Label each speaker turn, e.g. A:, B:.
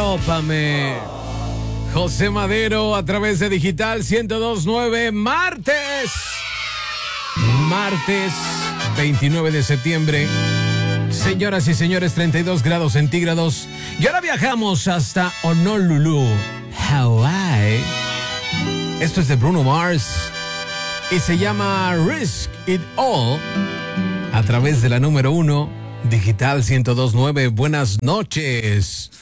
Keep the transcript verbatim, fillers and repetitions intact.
A: Tópame. José Madero a través de Digital ciento dos punto nueve. Martes. Martes veintinueve de septiembre. Señoras y señores, treinta y dos grados centígrados. Y ahora viajamos hasta Honolulu, Hawái. Esto es de Bruno Mars y se llama Risk It All a través de la número uno, Digital ciento dos punto nueve. Buenas noches.